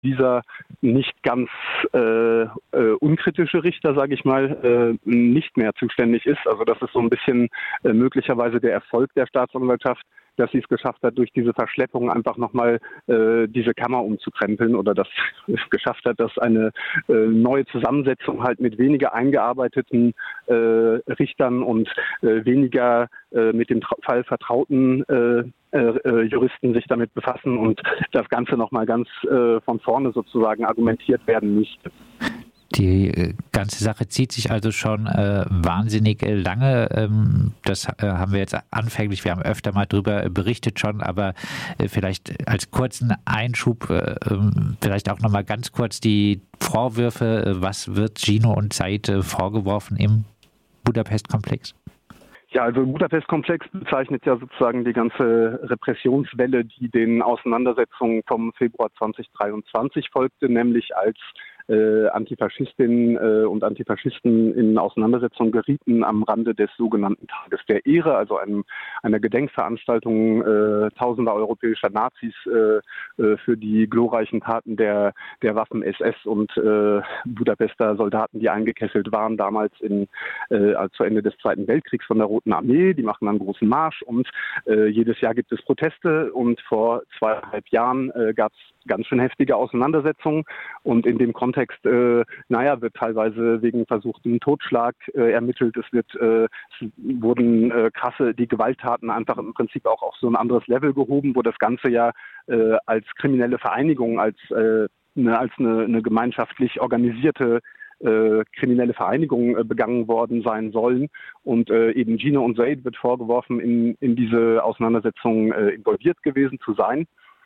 dieser nicht ganz unkritische Richter, sage ich mal, nicht mehr zuständig ist. Also das ist so ein bisschen möglicherweise der Erfolg der Staatsanwaltschaft, dass sie es geschafft hat, durch diese Verschleppung einfach nochmal diese Kammer umzukrempeln oder dass es geschafft hat, dass eine neue Zusammensetzung halt mit weniger eingearbeiteten Richtern und weniger mit dem Fall vertrauten Juristen sich damit befassen und das Ganze nochmal ganz von vorne sozusagen argumentiert werden müsste. Die ganze Sache zieht sich also schon wahnsinnig lange. Das haben wir jetzt anfänglich, wir haben öfter mal drüber berichtet schon, aber vielleicht als kurzen Einschub, vielleicht auch nochmal ganz kurz die Vorwürfe. Was wird Gino und Said vorgeworfen im Budapest-Komplex? Ja, also im Budapest-Komplex bezeichnet ja sozusagen die ganze Repressionswelle, die den Auseinandersetzungen vom Februar 2023 folgte, nämlich als Antifaschistinnen und Antifaschisten in Auseinandersetzung gerieten am Rande des sogenannten Tages der Ehre, also einer Gedenkveranstaltung tausender europäischer Nazis für die glorreichen Taten der Waffen-SS und Budapester Soldaten, die eingekesselt waren, damals zu Ende des Zweiten Weltkriegs von der Roten Armee. Die machen einen großen Marsch und jedes Jahr gibt es Proteste und vor 2,5 Jahren gab es ganz schön heftige Auseinandersetzungen und in dem Kontext wird teilweise wegen versuchtem Totschlag ermittelt. Es wurden die Gewalttaten einfach im Prinzip auch auf so ein anderes Level gehoben, wo das Ganze ja als kriminelle Vereinigung, als eine gemeinschaftlich organisierte kriminelle Vereinigung begangen worden sein sollen. Und eben Gino und Said wird vorgeworfen, in diese Auseinandersetzung involviert gewesen zu sein.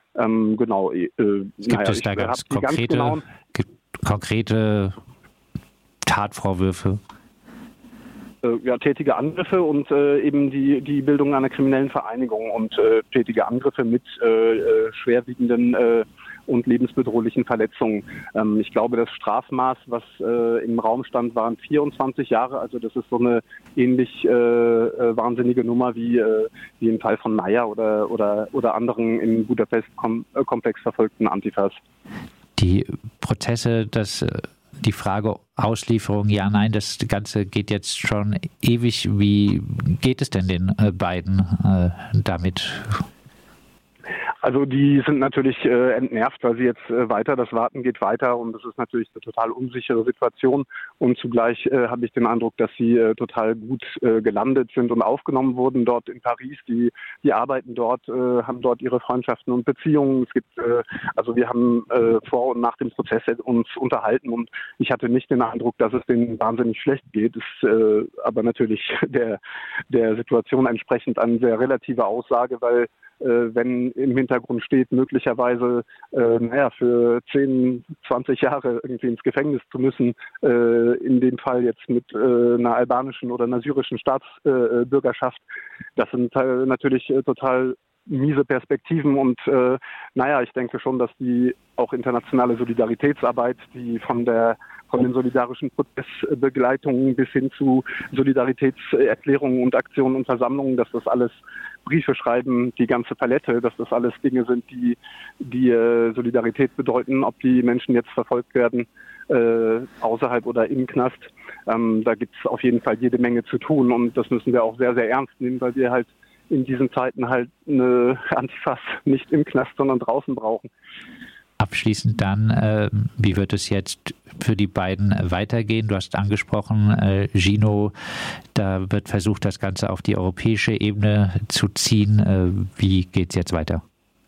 Gibt es da ganz konkrete Tatvorwürfe? Tätige Angriffe und eben die Bildung einer kriminellen Vereinigung und tätige Angriffe mit schwerwiegenden und lebensbedrohlichen Verletzungen. Ich glaube, das Strafmaß, was im Raum stand, waren 24 Jahre. Also das ist so eine ähnlich wahnsinnige Nummer wie im Fall von Meyer oder anderen im Budapest-Komplex verfolgten Antifas. Die Prozesse, die Frage Auslieferung, ja, nein, das Ganze geht jetzt schon ewig. Wie geht es denn den beiden damit? Also die sind natürlich entnervt, weil sie jetzt das Warten geht weiter und es ist natürlich eine total unsichere Situation und zugleich habe ich den Eindruck, dass sie total gut gelandet sind und aufgenommen wurden dort in Paris. Die arbeiten dort, haben dort ihre Freundschaften und Beziehungen. Es gibt, wir haben vor und nach dem Prozess uns unterhalten und ich hatte nicht den Eindruck, dass es denen wahnsinnig schlecht geht. Es ist aber natürlich der Situation entsprechend eine sehr relative Aussage, weil wenn im Hintergrund steht, möglicherweise für 10, 20 Jahre irgendwie ins Gefängnis zu müssen, in dem Fall jetzt mit einer albanischen oder einer syrischen Staatsbürgerschaft. Das sind natürlich total miese Perspektiven und ich denke schon, dass die auch internationale Solidaritätsarbeit, die von den solidarischen Prozessbegleitungen bis hin zu Solidaritätserklärungen und Aktionen und Versammlungen, dass das alles Briefe schreiben, die ganze Palette, dass das alles Dinge sind, die Solidarität bedeuten, ob die Menschen jetzt verfolgt werden, außerhalb oder im Knast. Da gibt es auf jeden Fall jede Menge zu tun und das müssen wir auch sehr, sehr ernst nehmen, weil wir halt in diesen Zeiten halt eine Antifas nicht im Knast, sondern draußen brauchen. Abschließend dann, wie wird es jetzt für die beiden weitergehen? Du hast angesprochen, Gino, da wird versucht, das Ganze auf die europäische Ebene zu ziehen. Wie geht es jetzt weiter?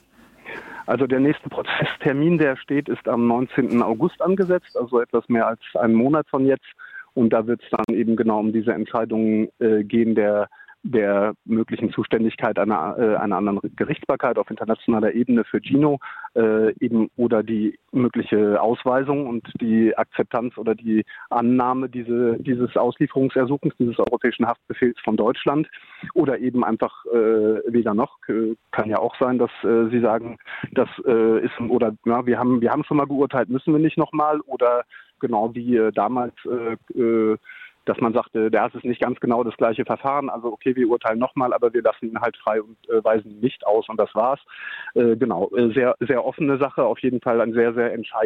Also der nächste Prozesstermin, der steht, ist am 19. August angesetzt, also etwas mehr als einen Monat von jetzt. Und da wird es dann eben genau um diese Entscheidungen gehen, der möglichen Zuständigkeit einer anderen Gerichtsbarkeit auf internationaler Ebene für Gino eben oder die mögliche Ausweisung und die Akzeptanz oder die Annahme dieses Auslieferungsersuchens, dieses europäischen Haftbefehls von Deutschland oder eben einfach weder noch. Kann ja auch sein, dass sie sagen, das ist oder wir haben schon mal geurteilt, müssen wir nicht nochmal oder genau wie damals dass man sagte, das ist nicht ganz genau das gleiche Verfahren, also okay, wir urteilen nochmal, aber wir lassen ihn halt frei und weisen ihn nicht aus und das war's. Genau, sehr, sehr offene Sache, auf jeden Fall ein sehr, sehr entscheidendes